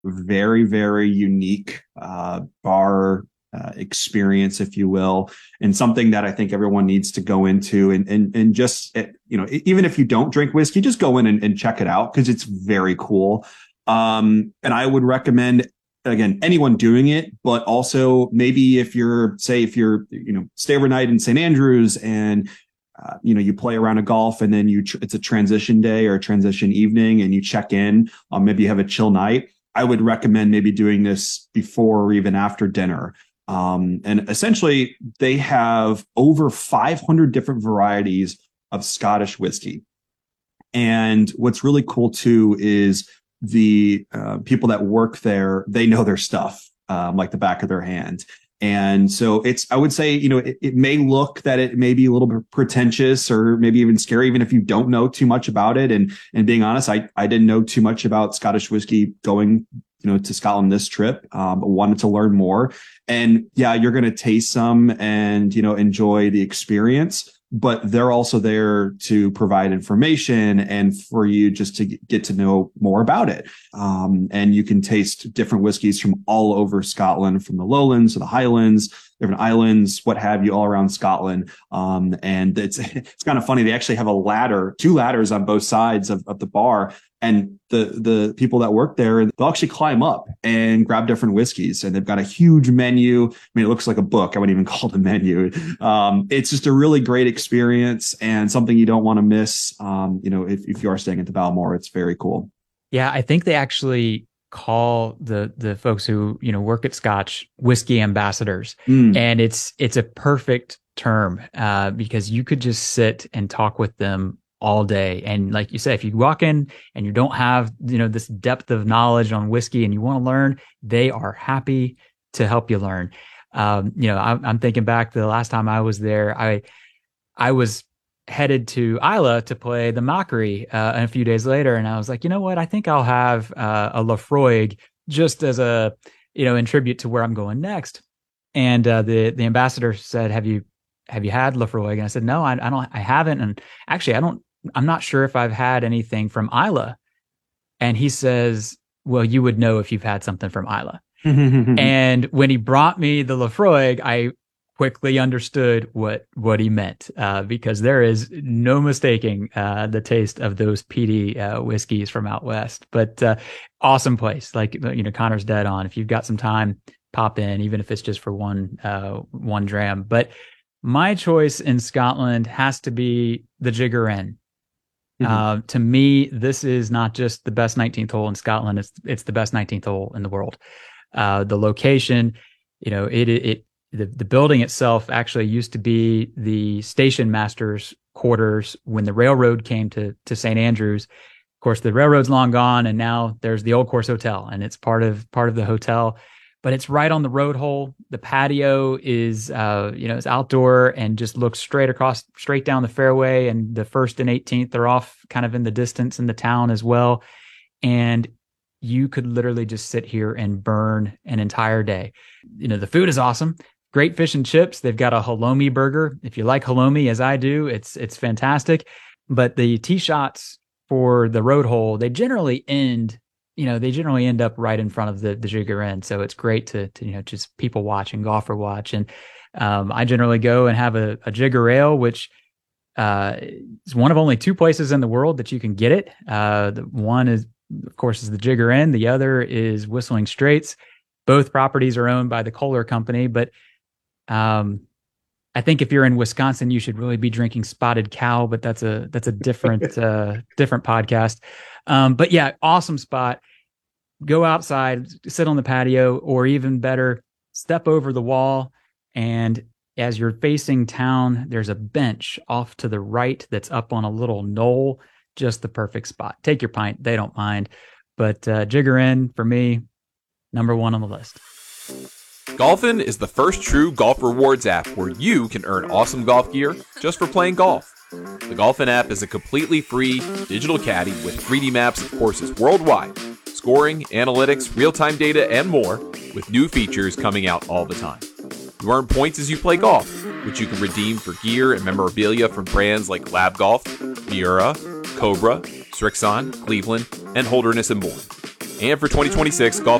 very, very unique bar experience, if you will, and something that I think everyone needs to go into and just, even if you don't drink whiskey, just go in and check it out because it's very cool. And I would recommend, again, anyone doing it, but also maybe if you're, stay overnight in St. Andrews and you play around a golf and then it's a transition day or a transition evening and you check in, maybe you have a chill night. I would recommend maybe doing this before or even after dinner. And essentially they have over 500 different varieties of Scottish whiskey. And what's really cool too is the people that work there, they know their stuff like the back of their hand. And so I would say, it may look that it may be a little bit pretentious or maybe even scary, even if you don't know too much about it. And being honest, I didn't know too much about Scottish whiskey going, to Scotland this trip, but wanted to learn more. And yeah, you're going to taste some and, enjoy the experience, but they're also there to provide information and for you just to get to know more about it. And you can taste different whiskeys from all over Scotland, from the lowlands to the highlands, different islands, what have you, all around Scotland. And it's kind of funny. They actually have two ladders on both sides of the bar. And the people that work there, they'll actually climb up and grab different whiskeys. And they've got a huge menu. I mean, it looks like a book. I wouldn't even call it a menu. It's just a really great experience and something you don't want to miss. If you are staying at the Balmoral, it's very cool. Yeah, I think they actually call the folks who, work at Scotch whiskey ambassadors. And it's a perfect term because you could just sit and talk with them all day. And like you say, if you walk in and you don't have, this depth of knowledge on whiskey and you want to learn, they are happy to help you learn. I'm thinking back to the last time I was there, I was headed to Islay to play the Mockery a few days later. And I was like, you know what? I think I'll have a Laphroaig just as in tribute to where I'm going next. And the ambassador said, have you had Laphroaig? And I said, no, I haven't. And actually, I'm not sure if I've had anything from Islay. And he says, well, you would know if you've had something from Islay. And when he brought me the Laphroaig, I quickly understood what he meant because there is no mistaking the taste of those peaty whiskeys from out west. But awesome place. Like, Connor's dead on. If you've got some time, pop in, even if it's just for one dram. But my choice in Scotland has to be the Jigger Inn. To me, this is not just the best 19th hole in Scotland. It's the best 19th hole in the world. The location, the building itself actually used to be the station master's quarters when the railroad came to St. Andrews. Of course, the railroad's long gone, and now there's the Old Course Hotel, and it's part of the hotel. But it's right on the road hole. The patio is, is outdoor and just looks straight down the fairway. And the 1st and 18th are off kind of in the distance in the town as well. And you could literally just sit here and burn an entire day. The food is awesome. Great fish and chips. They've got a halloumi burger. If you like halloumi, as I do, it's fantastic. But the tee shots for the road hole, they generally end up right in front of the Jigger Inn. So it's great to just people watch and golfer watch. And I generally go and have a Jigger Ale, which is one of only 2 places in the world that you can get it. The one is, of course, is the Jigger Inn. The other is Whistling Straits. Both properties are owned by the Kohler Company, but I think if you're in Wisconsin, you should really be drinking Spotted Cow, but that's a different different podcast. But yeah, awesome spot. Go outside, sit on the patio, or even better, step over the wall. And as you're facing town, there's a bench off to the right that's up on a little knoll. Just the perfect spot. Take your pint. They don't mind. But Jigger Inn, for me, number 1 on the list. Golfin is the first true golf rewards app where you can earn awesome golf gear just for playing golf. The Golfin app is a completely free digital caddy with 3D maps of courses worldwide, scoring, analytics, real-time data, and more, with new features coming out all the time. You earn points as you play golf, which you can redeem for gear and memorabilia from brands like Lab Golf, Miura, Cobra, Srixon, Cleveland, and Holderness and more. And for 2026, Golf